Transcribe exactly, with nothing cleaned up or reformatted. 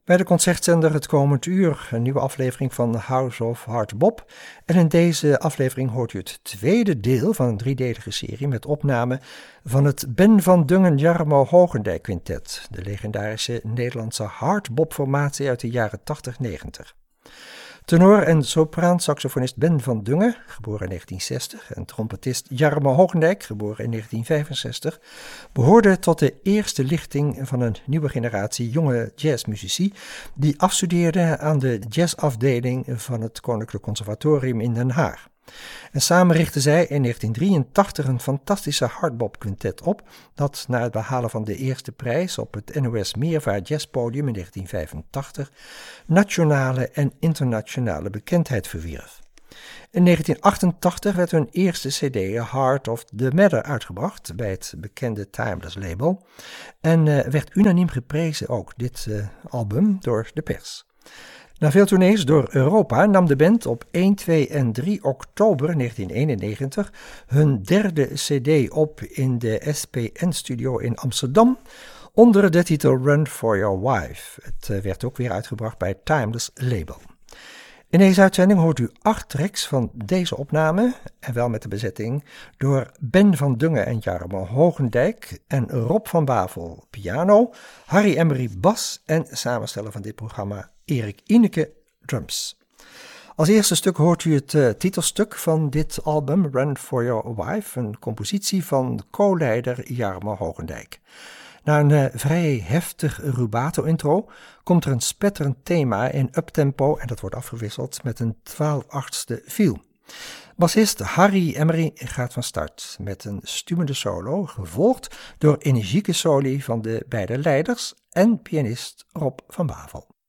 Bij de concertzender Het Komend Uur, een nieuwe aflevering van House of Hard Bop. En in deze aflevering hoort u het tweede deel van een driedelige serie met opname van het Ben van Dungen-Jarmo Hogendijk Quintet, de legendarische Nederlandse hardbop-formatie uit de jaren tachtig negentig. Tenor en sopraansaxofonist Ben van Dungen, geboren in negentien zestig, en trompetist Jarmo Hogendijk, geboren in negentien vijfenzestig, behoorden tot de eerste lichting van een nieuwe generatie jonge jazzmuzici die afstudeerden aan de jazzafdeling van het Koninklijk Conservatorium in Den Haag. En samen richtten zij in negentien drieëntachtig een fantastische hardbop quintet op, dat na het behalen van de eerste prijs op het N O S Meervaart Jazzpodium in negentien vijfentachtig nationale en internationale bekendheid verwierf. In negentien achtentachtig werd hun eerste cd Heart of the Matter uitgebracht bij het bekende Timeless label en uh, werd unaniem geprezen ook dit uh, album door de pers. Na veel tournees door Europa nam de band op één, twee en drie oktober negentien eenennegentig hun derde cd op in de S P N-studio in Amsterdam onder de titel Run for Your Wife. Het uh, werd ook weer uitgebracht bij het Timeless label. In deze uitzending hoort u acht tracks van deze opname, en wel met de bezetting door Ben van Dungen en Jarmo Hogendijk en Rob van Bavel piano, Harry Emery bas en samensteller van dit programma Erik Ineke drums. Als eerste stuk hoort u het uh, titelstuk van dit album, Run for Your Wife, een compositie van co-leider Jarmo Hogendijk. Na een uh, vrij heftig rubato-intro komt er een spetterend thema in uptempo en dat wordt afgewisseld met een twaalf achtste feel. Bassist Harry Emery gaat van start met een stuwende solo, gevolgd door energieke soli van de beide leiders en pianist Rob van Bavel.